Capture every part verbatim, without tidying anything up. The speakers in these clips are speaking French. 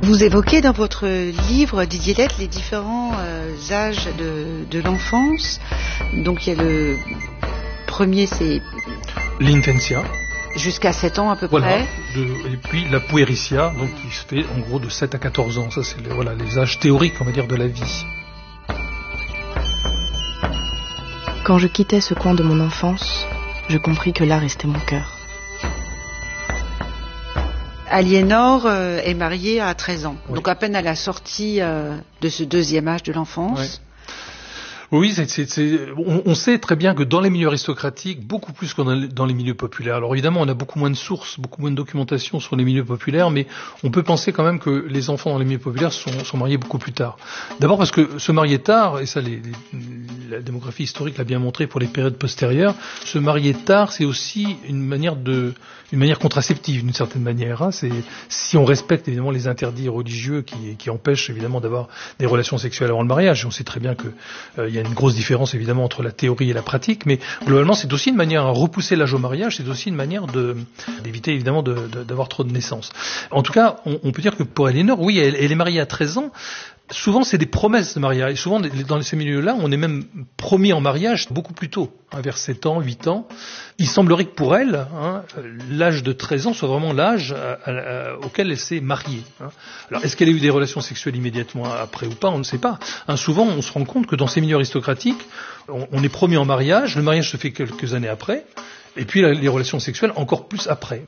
Vous évoquez dans votre livre, Didier Lett, les différents euh, âges de, de l'enfance. Donc il y a le premier, c'est l'infantia. Jusqu'à sept ans à peu voilà, près. De, et puis la puericia, donc qui se fait en gros de sept à quatorze ans. Ça, c'est les, voilà, les âges théoriques, on va dire, de la vie. Quand je quittais ce coin de mon enfance, je compris que là restait mon cœur. Aliénor euh, est mariée à treize ans, oui. Donc à peine à la sortie euh, de ce deuxième âge de l'enfance. Oui. Oui, c'est, c'est, c'est, on, on sait très bien que dans les milieux aristocratiques, beaucoup plus que dans, dans les milieux populaires. Alors évidemment, on a beaucoup moins de sources, beaucoup moins de documentation sur les milieux populaires, mais on peut penser quand même que les enfants dans les milieux populaires sont, sont mariés beaucoup plus tard. D'abord parce que se marier tard, et ça les, les, la démographie historique l'a bien montré pour les périodes postérieures, se marier tard, c'est aussi une manière de, une manière contraceptive d'une certaine manière. Hein. C'est, si on respecte évidemment les interdits religieux qui, qui empêchent évidemment d'avoir des relations sexuelles avant le mariage. Et on sait très bien que euh, il y a une grosse différence évidemment entre la théorie et la pratique, mais globalement c'est aussi une manière à repousser l'âge au mariage, c'est aussi une manière de, d'éviter évidemment de, de, d'avoir trop de naissances. En tout cas, on, on peut dire que pour Aliénor, oui, elle, elle est mariée à treize ans. Souvent, c'est des promesses de mariage. Souvent, dans ces milieux-là, on est même promis en mariage beaucoup plus tôt, hein, vers sept ans, huit ans. Il semblerait que pour elle, hein, l'âge de treize ans soit vraiment l'âge à, à, à, auquel elle s'est mariée. Hein. Alors, est-ce qu'elle a eu des relations sexuelles immédiatement après ou pas? On ne sait pas. Hein, souvent, on se rend compte que dans ces milieux aristocratiques, on, on est promis en mariage, le mariage se fait quelques années après, et puis les relations sexuelles encore plus après.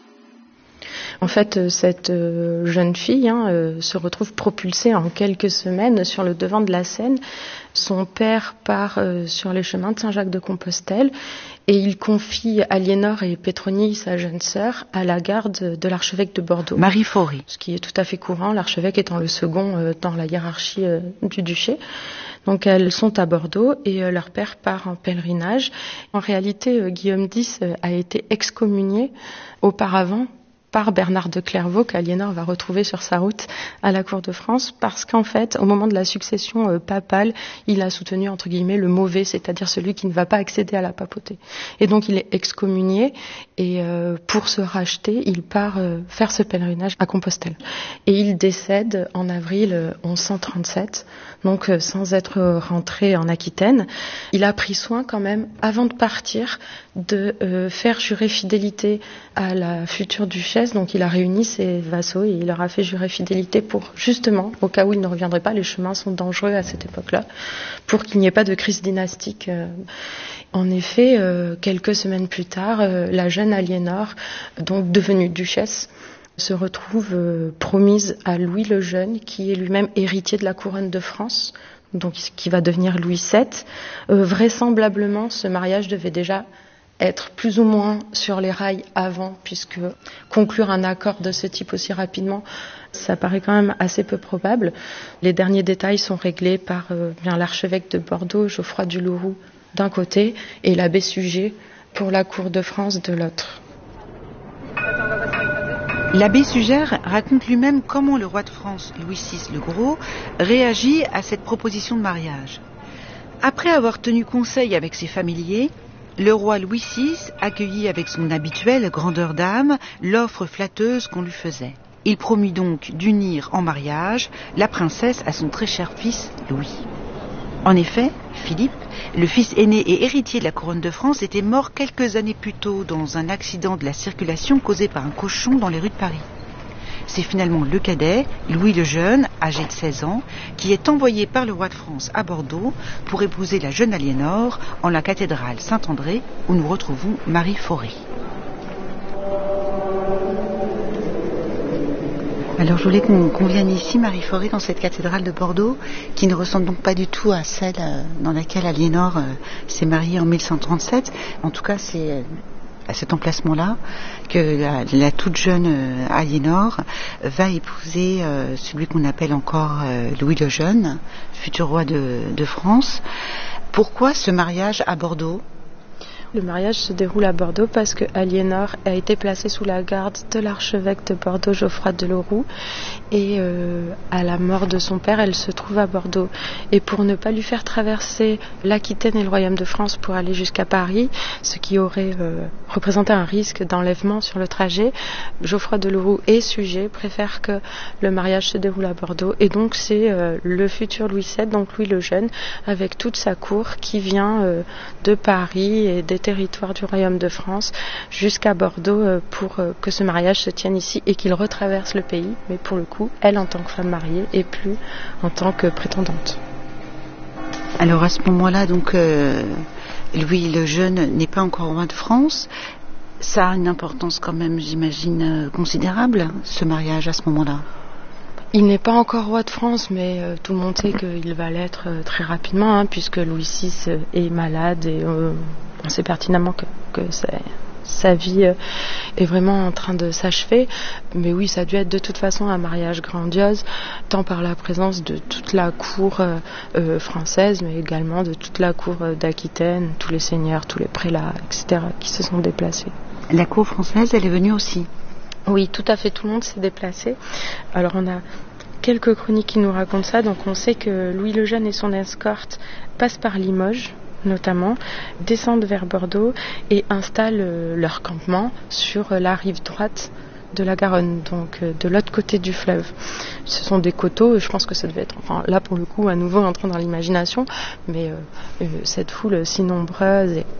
En fait, cette jeune fille hein, euh, se retrouve propulsée en quelques semaines sur le devant de la scène. Son père part euh, sur les chemins de Saint-Jacques-de-Compostelle et il confie Aliénor et Pétronie, sa jeune sœur, à la garde de l'archevêque de Bordeaux. Marie Faury. Ce qui est tout à fait courant, l'archevêque étant le second euh, dans la hiérarchie euh, du duché. Donc elles sont à Bordeaux et euh, leur père part en pèlerinage. En réalité, euh, Guillaume X euh, a été excommunié auparavant par Bernard de Clairvaux, qu'Aliénor va retrouver sur sa route à la cour de France, parce qu'en fait, au moment de la succession euh, papale, il a soutenu, entre guillemets, le mauvais, c'est-à-dire celui qui ne va pas accéder à la papauté. Et donc, il est excommunié, et euh, pour se racheter, il part euh, faire ce pèlerinage à Compostelle. Et il décède en avril euh, onze cent trente-sept, donc euh, sans être rentré en Aquitaine. Il a pris soin quand même, avant de partir, de euh, faire jurer fidélité à la future duchesse. Donc il a réuni ses vassaux et il leur a fait jurer fidélité pour, justement, au cas où il ne reviendrait pas, les chemins sont dangereux à cette époque-là, pour qu'il n'y ait pas de crise dynastique. En effet, euh, quelques semaines plus tard, euh, la jeune Aliénor, donc devenue duchesse, se retrouve euh, promise à Louis le Jeune, qui est lui-même héritier de la couronne de France, donc qui va devenir Louis sept. Euh, vraisemblablement, ce mariage devait déjà être plus ou moins sur les rails avant, puisque conclure un accord de ce type aussi rapidement, ça paraît quand même assez peu probable. Les derniers détails sont réglés par euh, bien l'archevêque de Bordeaux, Geoffroy du Louroux, d'un côté, et l'abbé Suger pour la cour de France de l'autre. L'abbé Suger raconte lui-même comment le roi de France, Louis six le Gros, réagit à cette proposition de mariage. Après avoir tenu conseil avec ses familiers, le roi Louis six accueillit avec son habituelle grandeur d'âme l'offre flatteuse qu'on lui faisait. Il promit donc d'unir en mariage la princesse à son très cher fils Louis. En effet, Philippe, le fils aîné et héritier de la couronne de France, était mort quelques années plus tôt dans un accident de la circulation causé par un cochon dans les rues de Paris. C'est finalement le cadet, Louis le Jeune, âgé de seize ans, qui est envoyé par le roi de France à Bordeaux pour épouser la jeune Aliénor en la cathédrale Saint-André, où nous retrouvons Marie Faury. Alors je voulais qu'on, qu'on vienne ici, Marie Faury, dans cette cathédrale de Bordeaux, qui ne ressemble donc pas du tout à celle dans laquelle Aliénor s'est mariée en mille cent trente-sept. En tout cas, c'est à cet emplacement-là que la, la toute jeune euh, Aliénor va épouser euh, celui qu'on appelle encore euh, Louis le Jeune, futur roi de, de France. Pourquoi ce mariage à Bordeaux ? Le mariage se déroule à Bordeaux parce que Aliénor a été placée sous la garde de l'archevêque de Bordeaux, Geoffroy de Leroux, et euh, à la mort de son père, elle se trouve à Bordeaux. Et pour ne pas lui faire traverser l'Aquitaine et le royaume de France pour aller jusqu'à Paris, ce qui aurait euh, représenté un risque d'enlèvement sur le trajet, Geoffroy de Leroux et Suger préfèrent que le mariage se déroule à Bordeaux. Et donc c'est euh, le futur Louis sept, donc Louis le Jeune, avec toute sa cour qui vient euh, de Paris et des territoires du royaume de France jusqu'à Bordeaux euh, pour euh, que ce mariage se tienne ici et qu'il retraverse le pays, mais pour le coup, elle en tant que femme mariée et plus en tant que prétendante. Alors à ce moment-là, donc euh, Louis le Jeune n'est pas encore roi de France. Ça a une importance quand même, j'imagine, considérable, ce mariage à ce moment-là. Il n'est pas encore roi de France, mais euh, tout le monde sait qu'il va l'être euh, très rapidement, hein, puisque Louis six euh, est malade et euh, on sait pertinemment que, que c'est... sa vie euh, est vraiment en train de s'achever. Mais oui, ça a dû être de toute façon un mariage grandiose, tant par la présence de toute la cour euh, euh, française, mais également de toute la cour euh, d'Aquitaine, tous les seigneurs, tous les prélats, et cetera, qui se sont déplacés. La cour française, elle est venue aussi? Oui, tout à fait, tout le monde s'est déplacé. Alors on a quelques chroniques qui nous racontent ça. Donc on sait que Louis le Jeune et son escorte passent par Limoges, notamment, descendent vers Bordeaux et installent euh, leur campement sur euh, la rive droite de la Garonne, donc euh, de l'autre côté du fleuve. Ce sont des coteaux, et je pense que ça devait être, enfin là pour le coup, à nouveau entrant dans l'imagination, mais euh, euh, cette foule si nombreuse et,